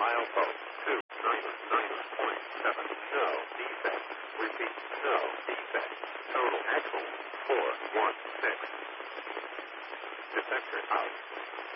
milepost 299.7. No defect. Repeat, no defect. Total axle 416. Detector out.